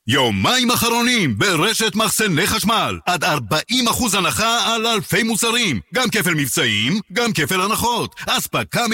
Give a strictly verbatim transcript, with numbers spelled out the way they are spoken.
יומיים אחרונים ברשת מחסני חשמל. עד ארבעים אחוז הנחה על אלפי מוצרים. גם כפל מבצעים, גם כפל הנחות. אספקה